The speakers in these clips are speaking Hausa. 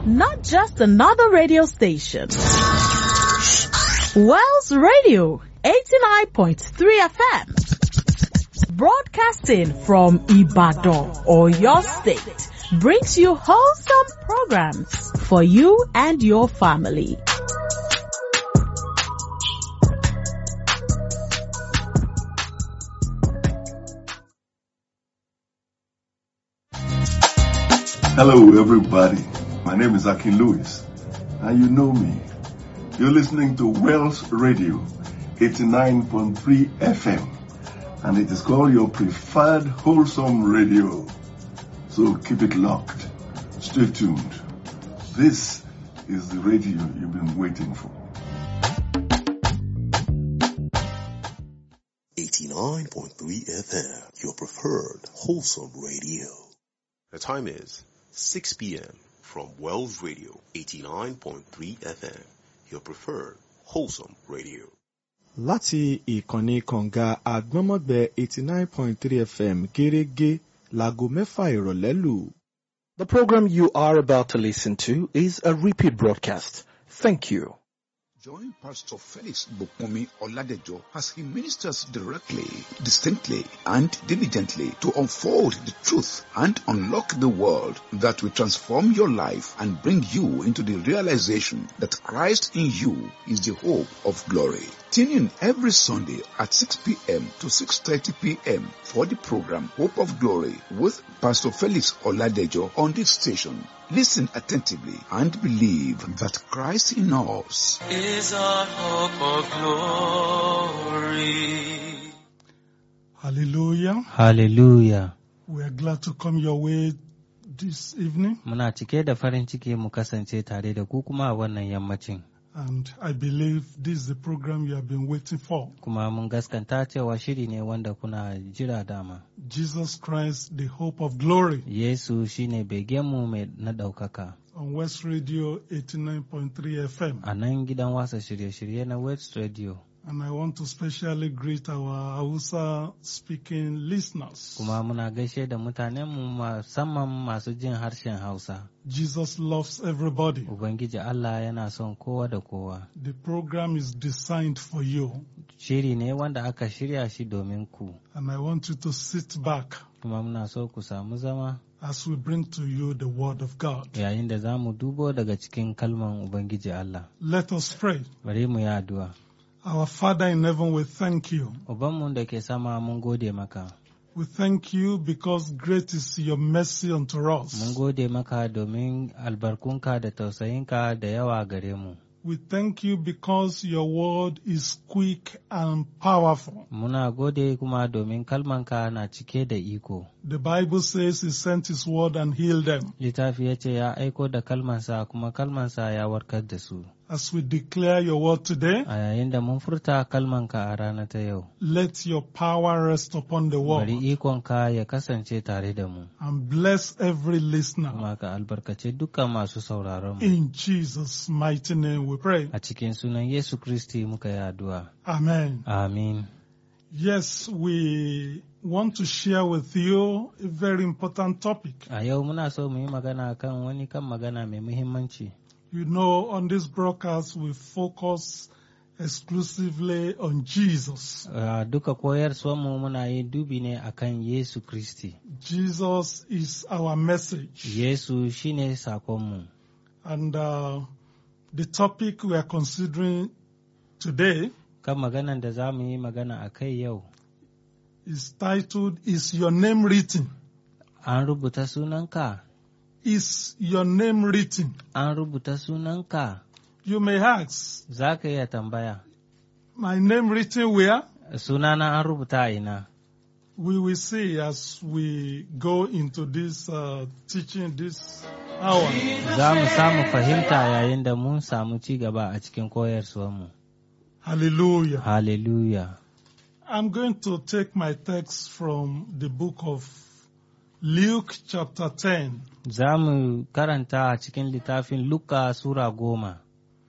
not just another radio station. Wells Radio, 89.3 FM. Broadcasting from Ibadan or your state brings you wholesome programs for you and your family. Hello everybody, my name is Akin Lewis and you know me. You're listening to Wells Radio 89.3 FM and it is called your preferred wholesome radio. So keep it locked, stay tuned. This is the radio you've been waiting for. 89.3 FM, your preferred wholesome radio. The time is 6 p.m. from Wells Radio 89.3 FM, your preferred wholesome radio. Láti ìkànnì kànga àgbọ́nmọ́gbẹ́ 89.3 FM gẹ́rẹ́gẹ́ láago mẹ́fà ìrọ̀lẹ́ lù. The program you are about to listen to is a repeat broadcast. Thank you. Join Pastor Felix Bukomi Oladejo as he ministers directly, distinctly, and diligently to unfold the truth and unlock the world that will transform your life and bring you into the realization that Christ in you is the hope of glory. Tune in every Sunday at 6 p.m. to 6:30 p.m. for the program Hope of Glory with Pastor Felix Oladejo on this station. Listen attentively and believe that Christ in us is our hope of glory. Hallelujah. Hallelujah. We are glad to come your way this evening. Muna cike da farin ciki mu kasance tare da ku kuma a wannan yammacin. And I believe this is the program you have been waiting for. Kuma mun gaskanta cewa shiri ne wanda kuna jira dama. Jesus Christ, the hope of glory. Yesu shine begenmu mai na ɗaukaka. On West Radio 89.3 FM. A nan gidan wasa shirye-shirye na West Radio. And I want to specially greet our Hausa speaking listeners. Kuma muna gaishe da mutanenmu musamman masu jin harshen Hausa. Jesus loves everybody. Ubangiji Allah yana son kowa da kowa. The program is designed for you. Shiri ne wanda aka shirya shi domin ku. And I want you to sit back. Kuma muna so ku samu zama. As we bring to you the word of God. Yayin da za mu dubo daga cikin kalman Ubangiji Allah. Let us pray. Bari mu yi addu'a. Our Father in heaven, we thank you. Ubanmu da ke sama mun gode maka. We thank you because great is your mercy unto us. Mun gode maka domin albarkunka da tausayinka da yawa gare mu. We thank you because your word is quick and powerful. Muna gode kuma domin kalmanka na cike da iko. The Bible says he sent his word and healed them. Littafi ya ce ya aiko da kalmansa kuma kalmansa ya warkar da su. As we declare your word today, a yayin da mun furta kalmanka a rana ta yau, let your power rest upon the word. Bari ikonka ya kasance tare da mu. And bless every listener. Kuma ka albarkace dukkan masu sauraron mu. In Jesus' mighty name we pray. A cikin sunan Yesu Kristi muka yi addu'a. Amen. Amin. Yes, we want to share with you a very important topic. A yau muna so mu yi magana kan wani kan magana mai muhimmanci. You know, on this broadcast, we focus exclusively on Jesus. Duka koyarwarmu muna yin dubi ne akan Yesu Kristi. Jesus is our message. Yesu shine sakonmu. And the topic we are considering today kan maganan da za mu yi magana a kai yau is titled, Is Your Name Written? An rubuta sunanka? Is your name written? An rubuta sunanka? You may ask. Za ka iya tambaya. My name written where? Sunana an rubuta ina. We will see as we go into this teaching this hour. Za mu samu fahimta yayin da mun samu ci gaba a cikin koyarwarmu. Hallelujah. Hallelujah. I'm going to take my text from the book of Luke chapter 10. Za mu karanta a cikin littafin Luka Sura 10.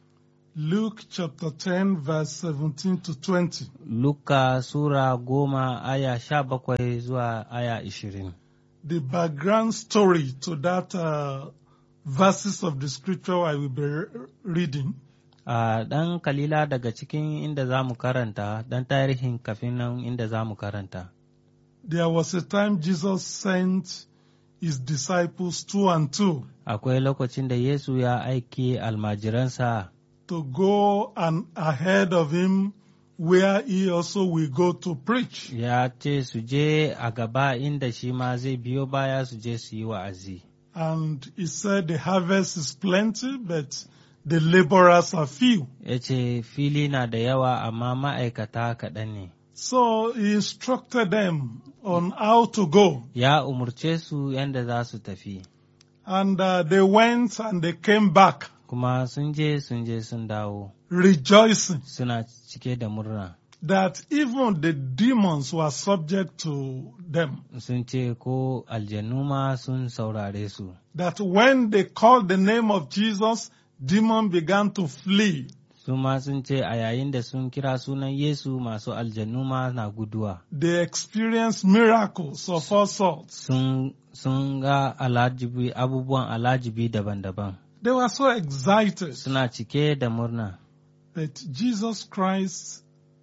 Luke chapter 10 verse 17 to 20. Luka Sura 10 aya 17 zuwa aya 20. The background story to that verses of the scripture I will be reading. ɗan kalila daga cikin inda za mu karanta, ɗan tarihin kafin nan inda za mu karanta. There was a time Jesus sent his disciples 2 and 2 Akwai lokacin da Yesu ya aiki almajiransa to go and ahead of him where he also will go to preach. ya ce su je a gaba inda shi ma zai biyo baya su je su yi wa'azi. And he said the harvest is plenty, but the laborers are few. Ya ce fili na da yawa amma ma'aikata kaɗan ne. So he instructed them on how to go. Ya umurce su yadda za su tafi. And they went and they came back Kuma sun je sun dawo. rejoicing Suna cike da murna. that even the demons were subject to them. Sun ce ko aljannu ma sun saurare su. That when they called the name of Jesus, demons began to flee. Su ma sun ce a yayin da sun kira sunan Yesu masu aljannu ma na guduwa. They experienced miracles of all sorts. Sun ga abubuwan alajibi daban-daban. They were so excited Suna cike da murna. that Jesus Christ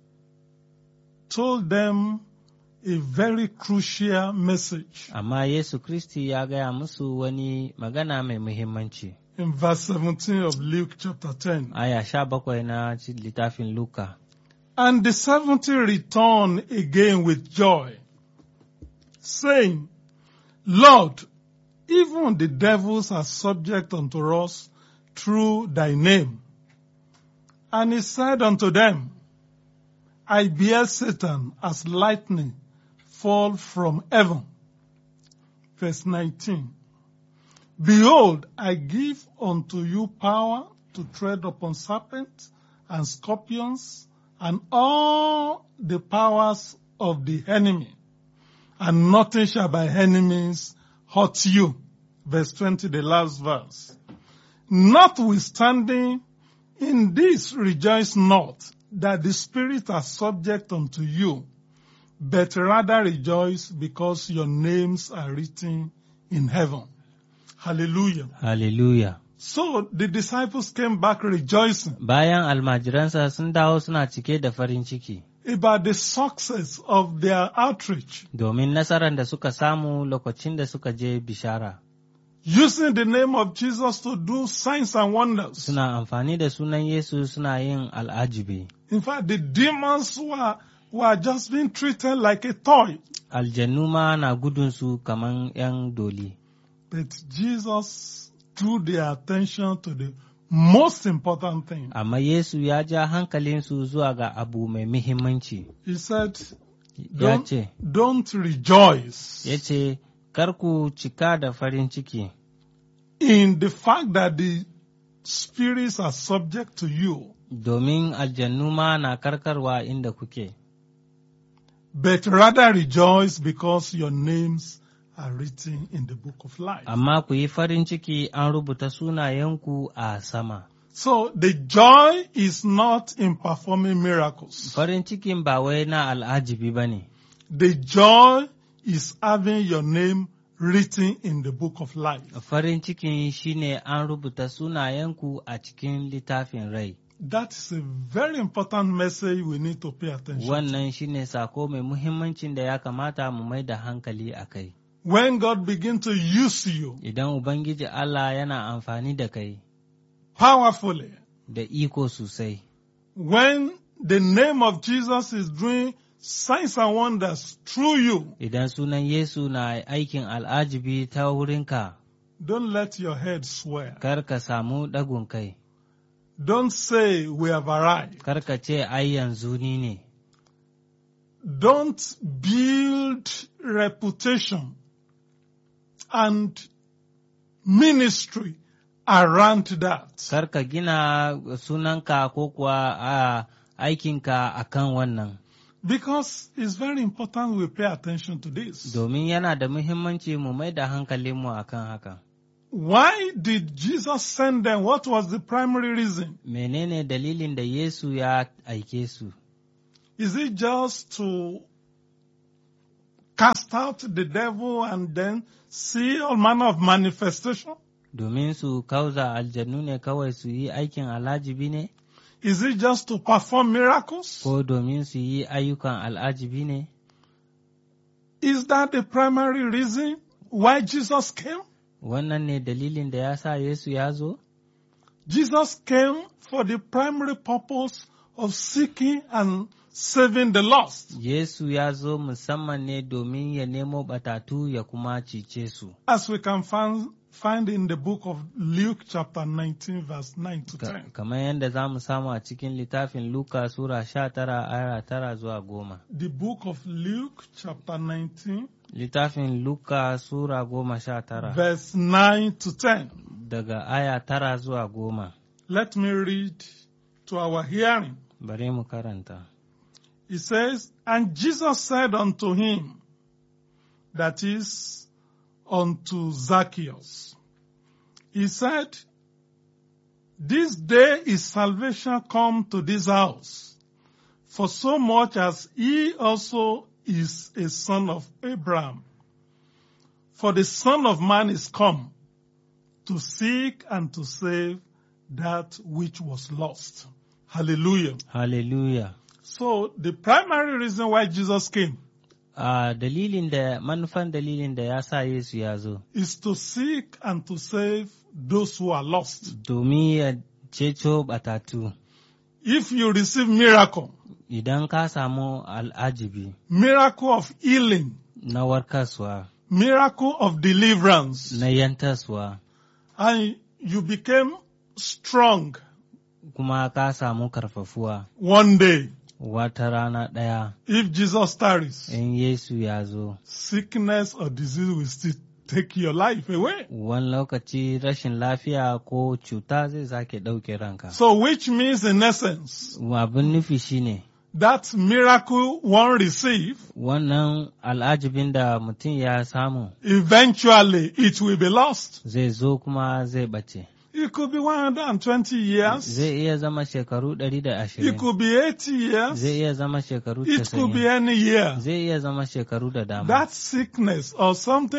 told them a very crucial message. Amma Yesu Kristi ya gaya musu wani magana mai muhimmanci. In verse 17 of Luke chapter 10. Aya 17 na littafin Luka. And the 70 returned again with joy, saying, Lord, even the devils are subject unto us through thy name. And he said unto them, I bear Satan as lightning fall from heaven. Verse 19. Behold, I give unto you power to tread upon serpents and scorpions and all the powers of the enemy, and nothing shall by enemies hurt you. Verse 20, the last verse. Notwithstanding, in this rejoice not that the spirits are subject unto you, but rather rejoice because your names are written in heaven. Hallelujah. Hallelujah. So the disciples came back rejoicing Bayan almajiransa sun dawo suna cike da farin ciki. about the success of their outreach, Domin nasarar da suka samu lokacin da suka je bishara. using the name of Jesus to do signs and wonders. Suna amfani da sunan Yesu suna yin al'ajibi. In fact, the demons were just being treated like a toy. Aljannu ma na gudunsu kaman ‘yan doli. But Jesus drew their attention to the most important thing. Amma Yesu ya ja hankalinsu zuwa ga abu mai muhimmanci. He said, Ya ce, don't rejoice ya ce, kar ku cika da farin ciki in the fact that the spirits are subject to you, domin aljannu ma na karkarwa inda kuke. but rather rejoice because your names are written in the book of life. Amma ku yi farin ciki an rubuta sunayenku a sama. So the joy is not in performing miracles. Farin cikin ba wai na al'ajibi ba ne. The joy is having your name written in the book of life. Farin cikin shine an rubuta sunayenku a cikin littafin rai. That is a very important message we need to pay attention to. Wannan shine sako mai muhimmancin da ya kamata mu mai da hankali a kai. When God begins to use you Idan Ubangiji Allah yana amfani da kai powerfully, da iko sosai, when the name of Jesus is doing signs and wonders through you, idan sunan Yesu na aikin al'ajibi ta wurinka, don't let your head swear. kar ka samu ɗagun kai, Don't say we have arrived. kar ka ce ai yanzu ni ne. Don't build reputation and ministry around that. Kar ka gina sunanka ko kuwa a aikinka a kan wannan. Because it's very important we pay attention to this. Domin yana da muhimmanci mu mai da hankalinmu a kan haka. Why did Jesus send them? What was the primary reason? Menene dalilin da Yesu ya aike su? Is it just to cast out the devil and then see all manner of manifestation? domin su kauza aljannu ne kawai su yi aikin al'ajibi ne? Is it just to perform miracles? Ko domin su yi ayyukan al'ajibi ne? Is that the primary reason why Jesus came? Wannan ne dalilin da ya sa Yesu ya zo? Jesus came for the primary purpose of seeking and saving the lost. Yesu ya zo musamman ne domin ya nemo batatu ya kuma cice su. As we can find in the book of Luke chapter 19 verse 9 to 10. Kamar yadda za mu samu a cikin littafin Luka Sura 19 aya 9 zuwa 10. The book of Luke chapter 19 Littafin Luka Sura 19 verse 9 to 10. daga aya 9 zuwa 10. Let me read to our hearing. Bari mu karanta. It says, and Jesus said unto him, that is, unto Zacchaeus, he said, this day is salvation come to this house, for so much as he also is a son of Abraham. For the Son of Man is come to seek and to save that which was lost. Hallelujah. Hallelujah. So the primary reason why Jesus came manufan dalilin da ya sa Yesu ya zo is to seek and to save those who are lost. domin ya ceto batatu. If you receive miracle, Idan ka samu al'ajibi miracle of healing, na warkaswa, miracle of deliverance, na yantaswa, and you became strong kuma ka samu karfafuwa, one day, wata rana ɗaya, if Jesus tarries, in Yesu ya zo, sickness or disease will still take your life away. wani lokaci rashin lafiya ko cuta zai sake ɗauke ranka. So which means in essence, Abin nufi shine, that miracle one receive, wannan al'ajibin da mutum ya samu eventually it will be lost. zai zo kuma zai ɓace. It could be 120 years. Zai iya zama shekaru 120. It could be 80 years. Zai iya zama shekaru It could be 90. any year. Zai iya zama shekaru da dama. That sickness or something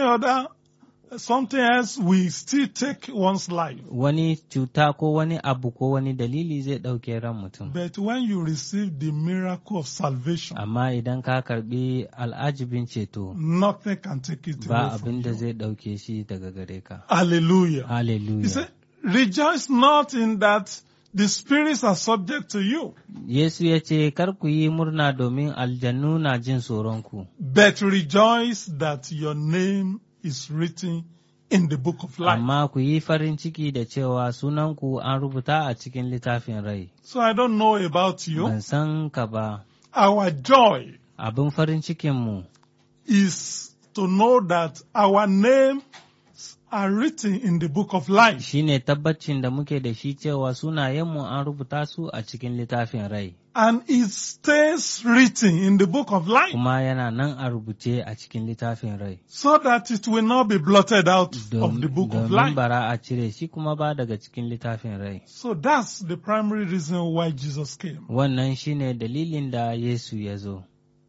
else will still take one's life. Wani cuta ko wani abu ko wani dalili zai ɗauke ran mutum. But when you receive the miracle of salvation, Amma idan ka karɓi al'ajibin ceto, nothing can take it ba away from abin da you. zai ɗauke shi daga gare ka. Hallelujah. He Hallelujah. said, rejoice not in that the spirits are subject to you, Yesu ya ce, kar ku yi murna domin aljannu na jin tsoronku, but rejoice that your name is written in the book of life. amma ku yi farin ciki da cewa sunanku an rubuta a cikin littafin rai. So I don't know about you. Ban san ka ba, Our joy abin farin cikinmu is to know that our names are written in the book of life. shi ne tabbacin da muke da shi cewa sunayenmu an rubuta su a cikin littafin rai, And it stays written in the book of life kuma yana nan a rubuce a cikin littafin rai. so that it will not be blotted out of the book of Domin life. bara a cire shi kuma ba daga cikin littafin rai. So that's the primary reason why Jesus came. Wannan shi ne dalilin da Yesu ya zo.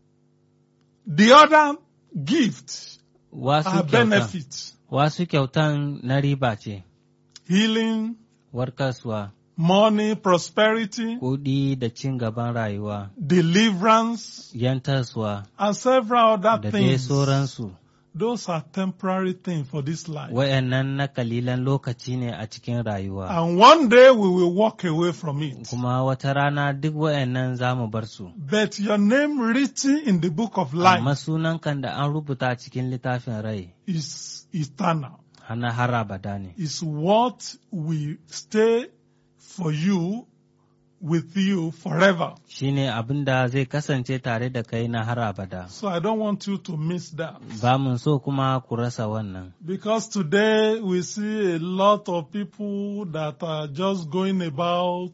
The other gift Wasu are kyautan, benefits. wasu kyautan na riba ce, Healing, warkaswa, money, prosperity, kuɗi da cin gaban rayuwa, deliverance, yantaswa, and several other da dai things. sauransu. Those are temporary things for this life. Wayannan na kalilan lokaci ne a cikin rayuwa. And one day we will walk away from it. Kuma wata rana duk wayannan za mu bar su. But your name written in the book of life Amma sunan kan da an rubuta cikin littafin rai, is eternal. hana har abada ne. Is what will stay for you, with you forever. Shi ne abin da zai kasance tare da kai na har abada. So I don't want you to miss that. Ba mun so kuma ku rasa wannan. Because today we see a lot of people that are just going about,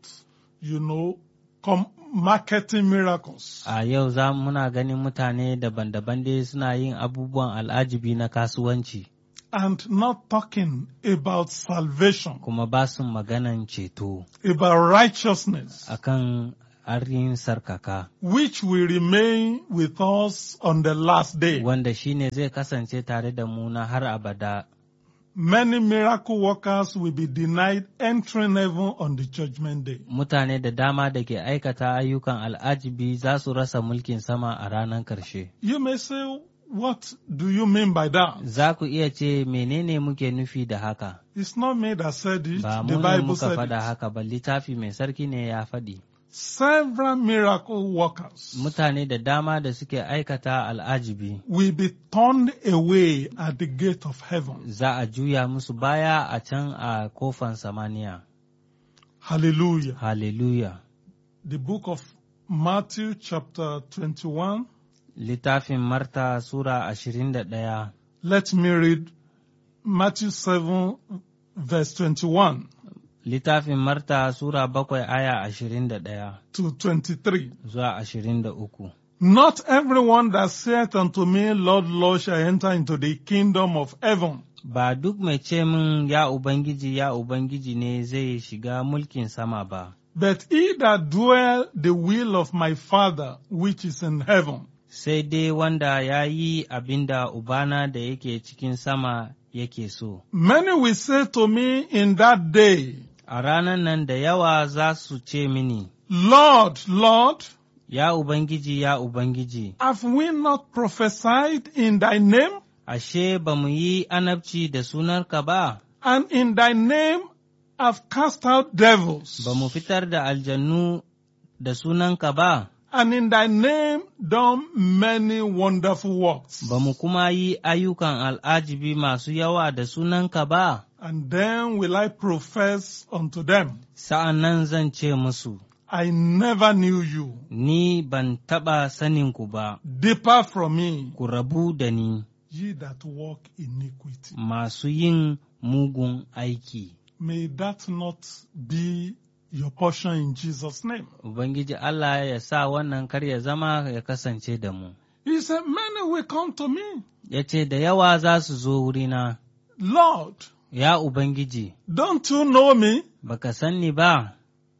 marketing miracles. A yau muna ganin mutane daban-daban dai suna yin abubuwan al'ajibi na kasuwanci, And not talking about salvation, kuma ba su maganan ceto about righteousness, akan arin sarkaka, which will remain with us on the last day. wanda shi ne zai kasance tare da mu na har abada. many miracle workers will be denied entering heaven on the judgment day. Mutane da dama da ke aikata ayyukan al'ajibi za su rasa mulkin sama a ranar ƙarshe. You may say, what do you mean by that? Za ku iya ce menene muke nufi da haka? It's not me that said it, Ba the mu ne Bible muka said faɗa it. haka ba, littafi mai sarki ne ya faɗi. Several miracle workers Mutane da dama da suke aikata al'ajibi will be turned away at the gate of heaven. za a juya musu baya a can a kofan samaniya. Hallelujah. Hallelujah. The book of Matthew chapter 21. Littafin Marta Sura 21. Let me read Matthew 7 verse 21 Littafin Marta Sura 7 aya 21 to 23. zuwa 23. Not everyone that saith unto me, Lord, Lord, shall enter into the kingdom of heaven, Ba duk mai ce min ya Ubangiji ne zai shiga mulkin sama ba, but he that doeth the will of my Father which is in heaven. sai dai wanda ya yi abin da Ubana da yake cikin sama yake so. Many will say to me in that day, A ranar nan da yawa za su ce mini, Lord, Lord, Ya Ubangiji, have we not prophesied in thy name, ashe ba mu yi anabci da sunarka ba, and in thy name have cast out devils, ba mu fitar da aljannu da sunanka ba, and in thy name done many wonderful works? ba mu kuma yi ayyukan al'ajibi masu yawa da sunanka ba? And then will I profess unto them, Sa'an nan zan ce musu, I never knew you. Ni ban taɓa saninku ba, Depart from me, ku rabu da ni, ye that walk iniquity. masu yin mugun aiki. May that not be your portion in Jesus' name. Ubangiji Allah ya sa wannan kar ya zama ya kasance da mu. He said, many will come to me, Ya ce, Da yawa za su zo wurina, Lord, Ya Ubangiji, don't you know me? baka san ni ba,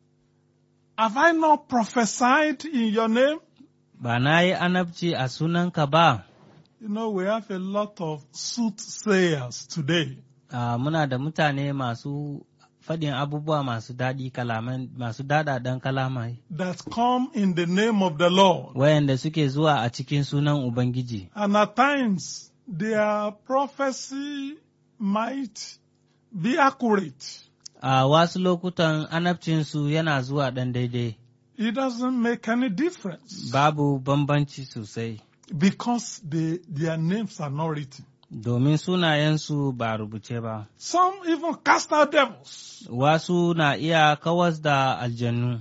Have I not prophesied in your name? ba na yi anabci a sunanka ba. You know, we have a lot of soothsayers today. Muna da mutane masu faɗin abubuwa masu daɗi masu daɗaɗen kalamai, That come in the name of the Lord. wayanda suke zuwa a cikin sunan Ubangiji. And at times, their prophecy might be accurate. A wasu lokutan anabcinsu yana zuwa ɗan daidai, It doesn't make any difference babu bambanci sosai, because their names are not written. domin sunayensu ba rubuce ba. Some even cast out devils. Wasu na iya kawas da aljannu.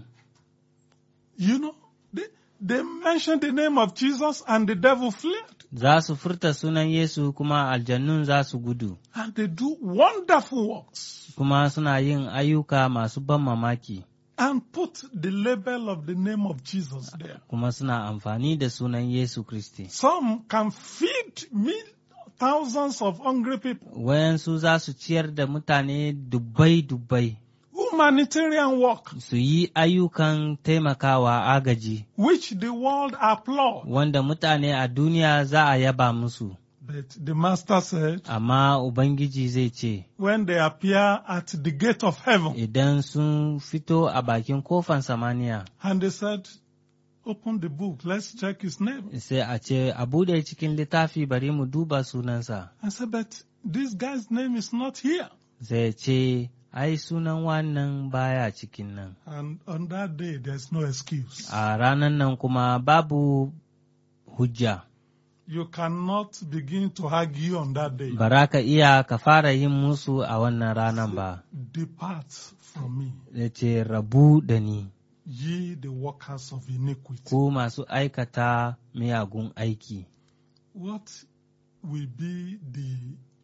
You know, they mention the name of Jesus and the devil fled. Za su furta sunan Yesu kuma aljannun za su gudu, And they do wonderful works kuma suna yin ayyuka masu ban mamaki, and put the label of the name of Jesus there. kuma suna amfani da sunan Yesu Kristi. Some can feed thousands of hungry people. Wayansu za su ciyar da mutane dubbai, Humanitarian work, su yi ayyukan taimakawa agaji, which the world applaud. wanda mutane a duniya za a yaba musu. But the master said, Amma Ubangiji zai ce, when they appear at the gate of heaven, idan sun fito a bakin kofan samaniya, and they said, open the book, let's check his name. sai a ce, a buɗe cikin littafi bari mu duba sunansa. I said, but this guy's name is not here. Zai ce, ai sunan wannan baya cikin nan. And on that day, there's no excuse. A ranan nan kuma babu hujja. You cannot begin to argue on that day. Bara ka iya ka fara yin musu a wannan ranan ba. Depart from me, Ya ce, rabu da ni, ye the workers of iniquity. ku masu aikata miyagun aiki. What will be the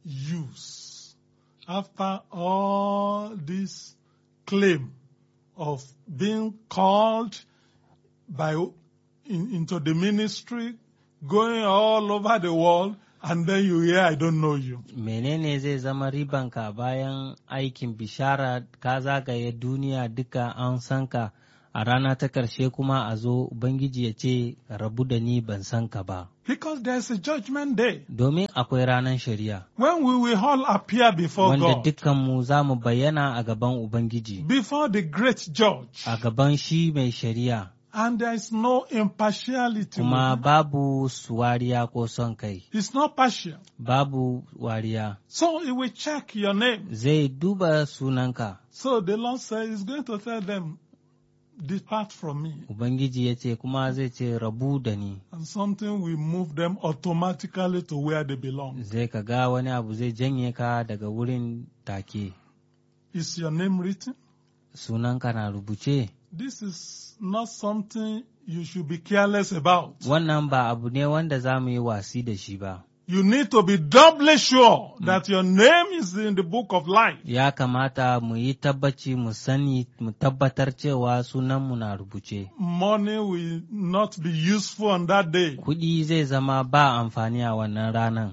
use after all this claim of being called into the ministry, going all over the world, and then you hear, I don't know you. Menene zai zama ribanka bayan aikin bishara ka zagaye duniya duka an san ka, A rana ta ƙarshe kuma a zo Ubangiji ya ce, rabu da ni ban san ka ba. Because there's a judgment day. Domin akwai ranar shari'a. When we will all appear before Wanda God. dukkanmu za mu bayyana a gaban Ubangiji. Before the great judge. A gaban shi mai shari'a. And there is no impartiality. Kuma babu wariya ko son kai. It's not partial. Babu wariya. So he will check your name. Zai duba sunanka. So the Lord says he's going to tell them, depart from me. Ubangiji ya ce kuma zai ce rabu da ni. And something will move them automatically to where they belong. Zai ka ga wani abu zai janye ka daga wurin take. Is your name written? Sunanka na rubuce. This is not something you should be careless about. Wannan ba abu ne wanda za mu yi wasi da shi ba. You need to be doubly sure that your name is in the book of life. Ya kamata mu yi tabbaci mu sani mu tabbatar cewa sunanmu na rubuce. Money will not be useful on that day. Kuɗi zai zama ba amfani a wannan ranan.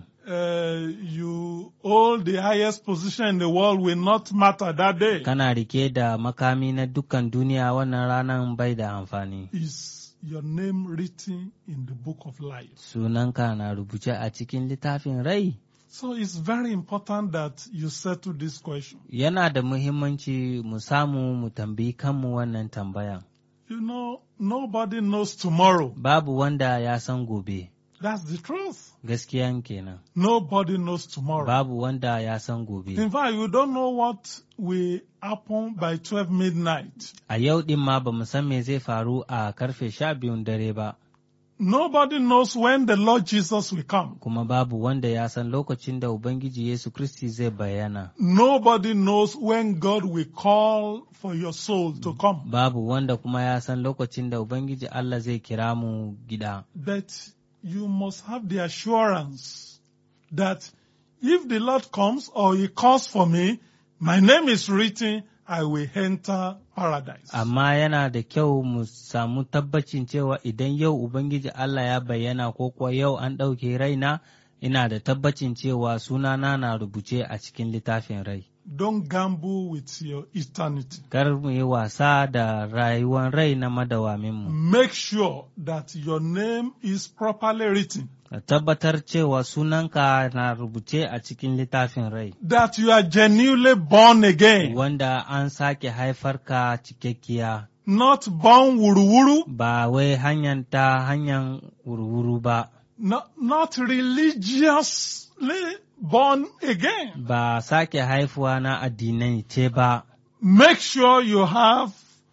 You hold the highest position in the world will not matter that day. Kana rike da makami na dukkan duniya wannan ranan bai da amfani. Is your name written in the book of life? Sunanka na rubuce a cikin littafin rai. So it's very important that you settle this question. Yana da muhimmanci mu samu mu tambayi kanmu wannan tambayan. You know, nobody knows tomorrow. Babu wanda ya san gobe. That's the truth. Gaskiyan kenan. Nobody knows tomorrow. Babu wanda ya san gobe. In fact, you don't know what will happen by 12 midnight. A yau din ma ba mu san me zai faru a karfe 12 dare ba. Nobody knows when the Lord Jesus will come. Kuma babu wanda ya san lokacin da Ubangiji Yesu Kristi zai bayyana. Nobody knows when God will call for your soul to come. Babu wanda kuma ya san lokacin da Ubangiji Allah zai kira mu gida. But you must have the assurance that if the Lord comes or He calls for me, my name is written, I will enter paradise. Amma yana da kyau mu samu tabbacin cewa idan yau Ubangiji Allah ya bayyana ko kuwa yau an ɗauke raina, ina da tabbacin cewa sunana na rubuce a cikin littafin rai. Don't gamble with your eternity. Kar mu yi wasa da rayuwar rai na madawaminmu. Make sure that your name is properly written. Ka tabbatar cewa sunanka na rubuce a cikin littafin rai. That you are genuinely born again. Wanda an sake haifarka cikakkiya. Not born wuruwuru. Ba wai hanyar wuruwuru ba. Not religiously born again. Ba sake haifuwa na addinai ce ba. Make sure you have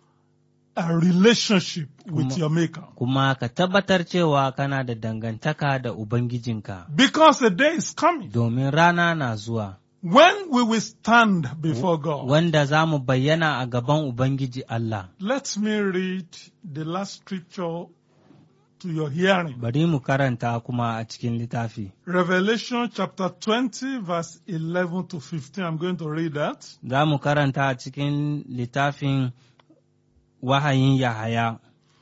a relationship with your maker. Kuma ka tabbatar cewa kana da dangantaka da Ubangijinka. Because a day is coming. Domin rana na zuwa. When we will stand before God. Wanda za mu bayyana a gaban Ubangiji Allah. Let me read the last scripture to your hearing. Bari mu karanta kuma a cikin littafi. Revelation chapter 20 verse 11 to 15. I'm going to read that. Za mu karanta a cikin littafin wahayin Yahaya.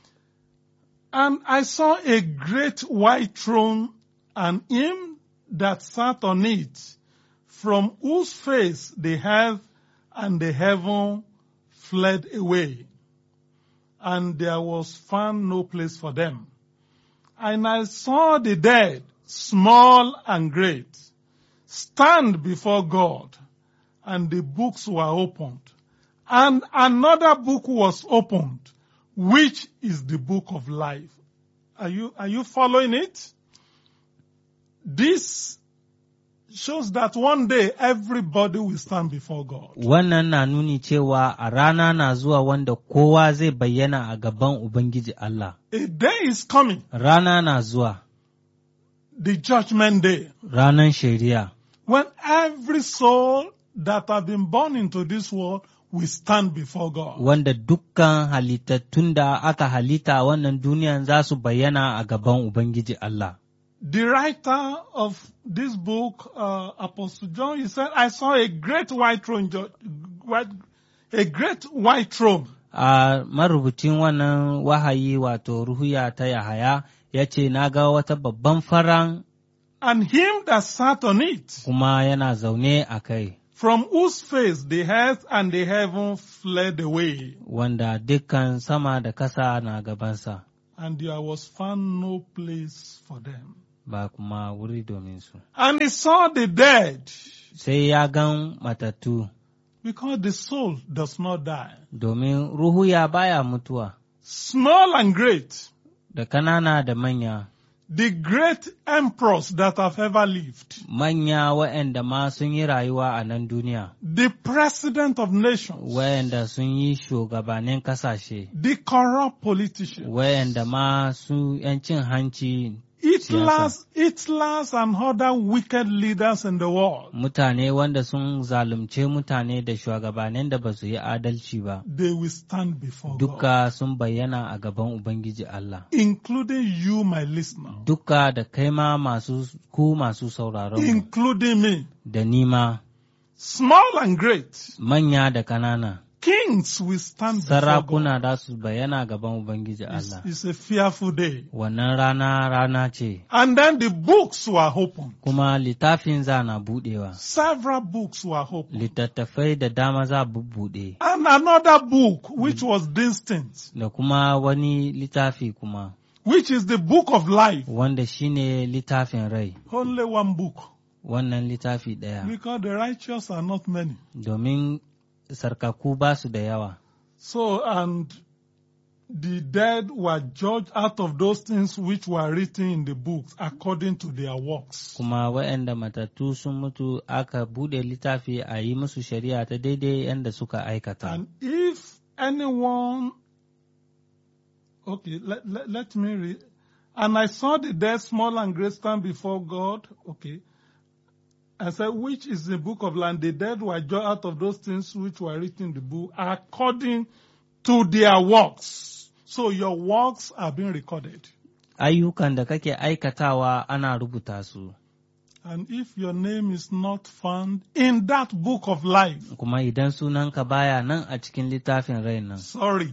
And I saw a great white throne and him that sat on it, from whose face the earth and the heaven fled away, and there was found no place for them. And I saw the dead, small and great, stand before God, and the books were opened. And another book was opened, which is the book of life. Are you following it? This shows that one day everybody will stand before God. Wannan na nuni cewa a rana na zuwa wanda kowa zai bayyana a gaban Ubangiji Allah. A day is coming. Rana na zuwa. The judgment day. Ranan shari'a. When every soul that have been born into this world will stand before God. Wanda dukkan halittattun da aka halitta wannan duniyan za su bayyana a gaban Ubangiji Allah. The writer of this book, Apostle John, he said, I saw a great white throne, a great white throne. Marubucin wannan wahayi wato ruhuya ta Yahaya ya ce, na ga wata babban faran. And him that sat on it. Kuma yana zaune a kai. from whose face the earth and the heaven fled away, wanda dukkan sama da kasa na gabansa, and there was found no place for them. ba kuma wuri domin su. And he saw the dead, Sai ya gan matattu, because the soul does not die, domin ruhu ya baya mutuwa, small and great, da kanana da manya, the great emperors that have ever lived, manya waɗanda ma sun yi rayuwa a nan duniya, the president of nations, waɗanda sun yi shugabannin kasashe, the corrupt politicians, waɗanda ma su ‘yancin hanci, Hitlers and other wicked leaders in the world. mutane wanda sun zalunce mutane da shugabannin da ba su yi adalci ba, They will stand before God, duka sun bayyana a gaban Ubangiji Allah. including you, my listener, Duka da kai ma masu sauraron mu, including me, da nima, small and great. manya da kanana, Kings will stand before God. sarakuna da su bayyana gaban Ubangiji Allah. It's a fearful day. Wannan rana ce, And then the books were opened. kuma littafin za na buɗewa, Several books were opened. littattafai da dama za bubbuɗe, And another book, which was distinct, da kuma wani littafi kuma, which is the book of life. wanda shine littafin rai, Only one book. wannan littafi ɗaya, Because the righteous are not many. domin sarkaku ba su da yawa. So, and the dead were judged out of those things which were written in the books according to their works. Kuma waɗanda matattu sun mutu aka buɗe littafi a yi musu shari'a ta daidai yadda suka aikata. And if anyone, okay, let me read. And I saw the dead, small and great, stand before God. Okay. I said, which is the book of life? The dead were judged out of those things which were written in the book according to their works. So your works are being recorded. Ayyukan da kake aikatawa ana rubuta su. And if your name is not found in that book of life, Kuma idan sunanka baya nan a cikin littafin rai nan, sorry,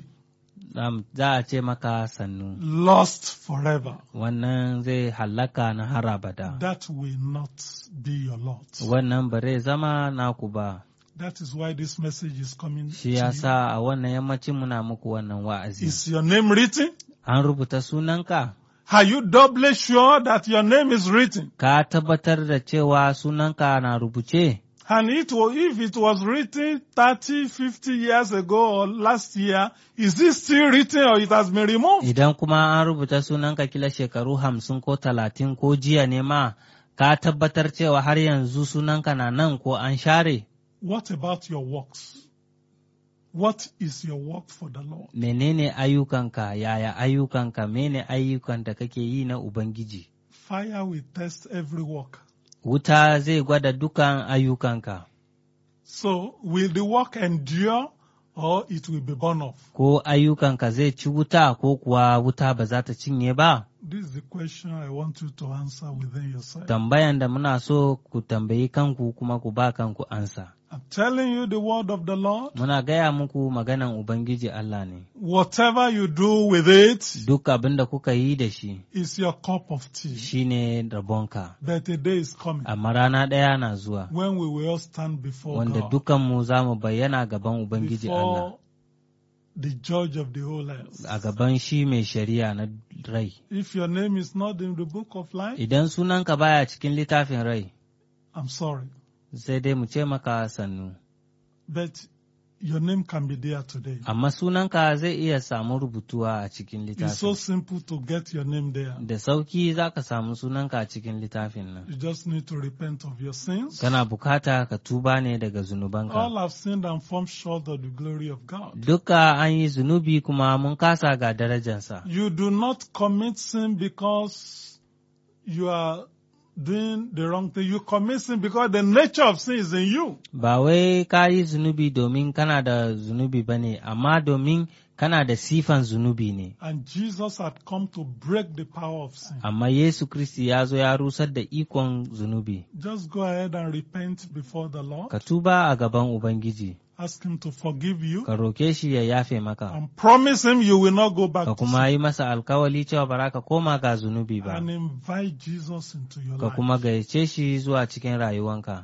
za a ce maka sannu. lost forever. Wannan zai hallaka na har abada. That will not be your lot. Wannan ba zai zama naku ba. That is why this message is coming to Shi you. yasa a wannan yammacin muna muku wannan wa'azi. Is your name written? An rubuta sunanka? Are you doubly sure that your name is written? Ka tabbatar da cewa sunanka na rubuce? And if it was written 30, 50 years ago or last year, is it still written or it has been removed? Idan kuma an rubuta sunanka kila shekaru 50 ko 30 ko jiya ne ma, ka tabbatar cewa har yanzu sunanka na nan ko an share? What about your works? What is your work for the Lord? Menene ayyukanka, yaya ayyukanka, mene ayyukan da kake yi na Ubangiji? Fire will test every work. Wuta zai gwada dukan ayyukanka. So, will the work endure or it will be burned off? Ko ayyukanka zai ci wuta ko kuwa wuta ba za ta cinye ba? This is the question I want you to answer within yourself. Tambayan da muna so ku tambayi kanku kuma ku ba kanku ansa. I'm telling you the word of the Lord. Muna gaya muku maganan Ubangiji Allah ne. Whatever you do with it Duk abin da kuka yi da shi, is your cup of tea. shi ne rabonka. But a day is coming Amma rana ɗaya na zuwa, when we will all stand before wanda God, dukanmu za mu bayyana gaban Ubangiji Allah, before the judge of the whole earth. a gaban shi mai shari'a na rai. If your name is not in the book of life, Idan sunanka baya cikin littafin rai, I'm sorry. sai dai mu ce maka sannu. But your name can be there today. Amma sunanka zai iya samu rubutuwa a cikin It's so littafin. simple to get your name there. Da sauki za ka samu sunanka a cikin littafin nan. You just need to repent of your sins. Kana bukata ka tuba ne daga zunubanka. All have sinned and fallen short of the glory of God. Duka an yi zunubi kuma mun kasa ga darajansa. You do not commit sin because you are doing the wrong thing. You commit sin because the nature of sin is in you. Ba wai ka yi zunubi domin kana da zunubi ba ne, amma domin kana da sifan zunubi ne. And Jesus had come to break the power of sin. Amma Yesu Kristi ya zo ya rusar da ikon zunubi. Just go ahead and repent before the Lord. Ka tuba a gaban Ubangiji, Ask Him to forgive you. ka roke shi ya yafe maka, And promise Him you will not go back ka to kuma sin. yi masa alkawali cewa ba za ka koma ga zunubi ba, And invite Jesus into your ka life. kuma gayyace shi zuwa cikin rayuwanka.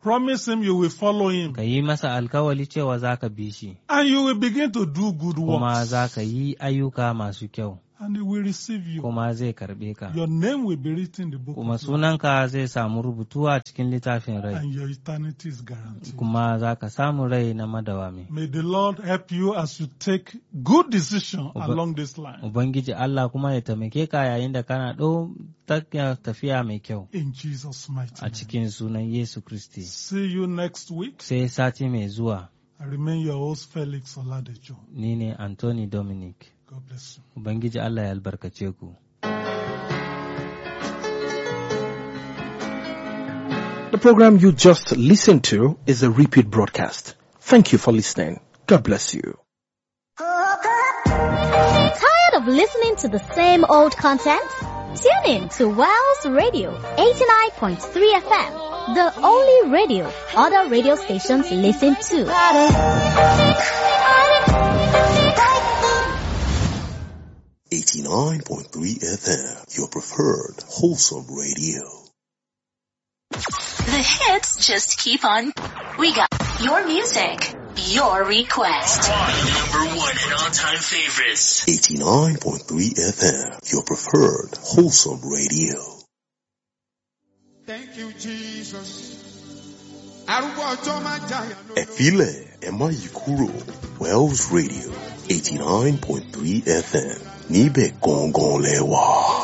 Promise him you will follow him. Ka yi masa alkawali cewa za ka bi shi. And you will begin to do good Kuma works. za ka yi ayyuka masu kyau. And he will receive you. Kuma zai karɓe ka. Your name will be written in the book Kuma of life. sunanka zai samu rubutu a cikin littafin rai. And your eternity is guaranteed. Kuma za ka samu rai na madawami. May the Lord help you as you take good decision along this line. Ubangiji Allah kuma ya taimake ka yayin da kana tafiya mai kyau. In Jesus' mighty A name. cikin sunan Yesu Kristi. See you next week. Sai sati mai zuwa. I remain your host, Felix Oladejo. Ni ne Anthony Dominic. God bless you. Ubangiji Allah ya albarkace ku. The program you just listened to is a repeat broadcast. Thank you for listening. God bless you. Tired of listening to the same old content? Tune in to Wells Radio 89.3 FM, the only radio other radio stations listen to. 89.3 FM, your preferred wholesome radio. The hits just keep on. We got your music, your request. Number one and all-time favorites. 89.3 FM, your preferred wholesome radio. Thank you, Jesus. Efile Emma Yikuro, Wells Radio, 89.3 FM, Nibe Gongon Lewa.